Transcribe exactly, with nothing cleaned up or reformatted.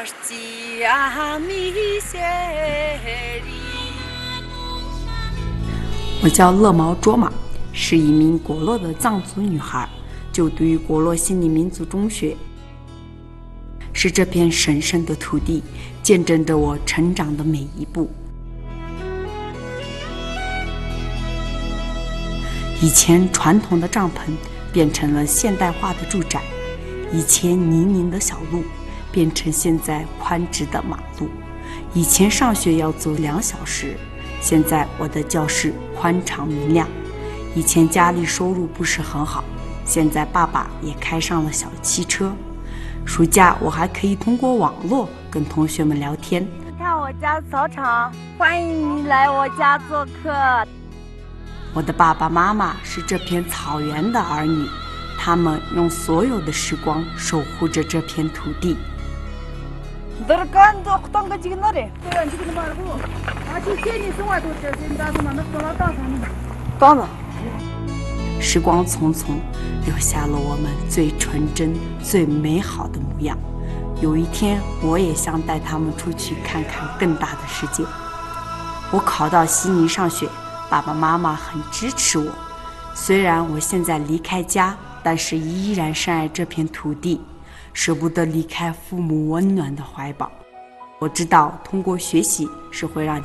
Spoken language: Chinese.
我叫乐毛卓玛，是一名果洛的藏族女孩，就读于果洛心理民族中学。是这片神圣的土地，见证着我成长的每一步。以前传统的帐篷变成了现代化的住宅，以前泥泞的小路变成现在宽直的马路，以前上学要走两小时，现在我的教室宽敞明亮。以前家里收入不是很好，现在爸爸也开上了小汽车。暑假我还可以通过网络跟同学们聊天。 看我家操场，欢迎你来我家做客。 我的爸爸妈妈是这片草原的儿女，他们用所有的时光守护着这片土地。时光匆匆，留下了我们最纯真、最美好的模样。有一天，我也想带他们出去看看更大的世界。我考到悉尼上学，爸爸妈妈很支持我。虽然我现在离开家，但是依然深爱这片土地，舍不得离开父母温暖的怀抱。我知道，通过学习是会让